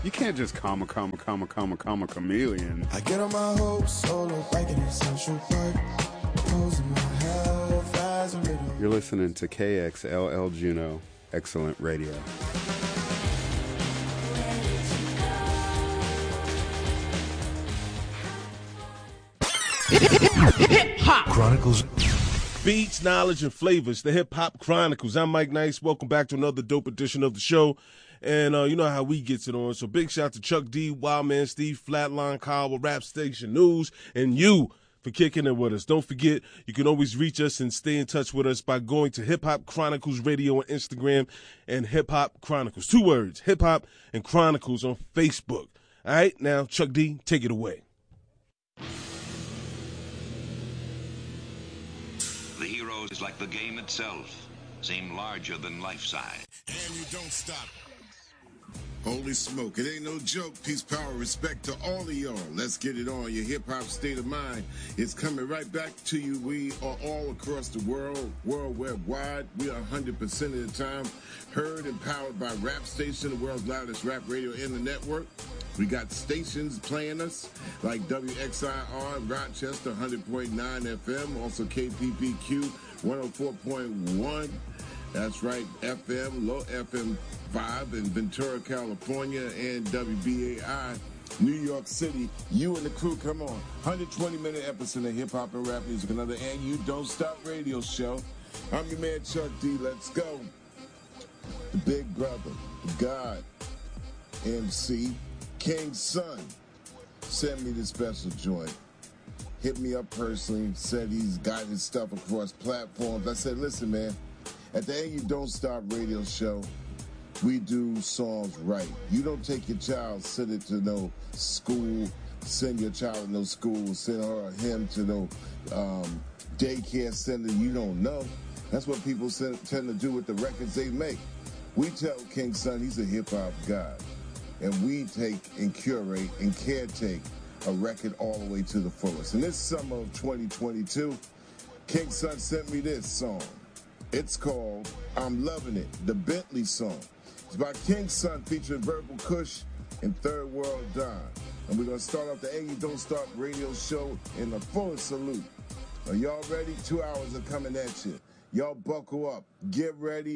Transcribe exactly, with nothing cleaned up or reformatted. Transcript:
You can't just comma, comma, comma, comma, comma, chameleon. I get on my hopes, solo biking in Central Park. Posing my health as a riddle. You're listening to K X L L Juneau, excellent radio. Hip Hop Chronicles. Beats, knowledge, and flavors. The Hip Hop Chronicles. I'm Mike Nice. Welcome back to another dope edition of the show. And uh, you know how we get it on. So big shout out to Chuck D, Wildman Steve, Flatline Kyle with Rap Station News, and you for kicking it with us. Don't forget, you can always reach us and stay in touch with us by going to Hip Hop Chronicles Radio on Instagram and Hip Hop Chronicles. Two words, Hip Hop and Chronicles on Facebook. All right, now Chuck D, take it away. The heroes, is like the game itself, seem larger than life size. And you don't stop. Holy smoke, it ain't no joke. Peace, power, respect to all of y'all. Let's get it on. Your hip-hop state of mind is coming right back to you. We are all across the world, world wide. We are one hundred percent of the time heard and powered by Rap Station, the world's loudest rap radio in the network. We got stations playing us like W X I R Rochester one hundred point nine F M, also K P P Q one oh four point one. That's right, F M, low F M five in Ventura, California, and W B A I, New York City. You and the crew, come on. one hundred twenty minute episode of Hip Hop and Rap Music, another And You Don't Stop radio show. I'm your man, Chuck D. Let's go. The big brother, the God, M C, King's son, sent me this special joint. Hit me up personally, said he's got his stuff across platforms. I said, listen, man, at the And You Don't Stop radio show, we do songs right. You don't take your child, send it to no school, send your child to no school, send her or him to no um, daycare center you don't know. That's what people send, tend to do with the records they make. We tell King's son he's a hip-hop god, and we take and curate and caretake a record all the way to the fullest. And this summer of twenty twenty-two, King's son sent me this song. It's called I'm Loving It, the Bentley song. It's by King's son featuring Verbal Kush and Third World Don. And we're going to start off the And You Don't Stop radio show in the fullest salute. Are y'all ready? Two hours are coming at you. Y'all buckle up. Get ready.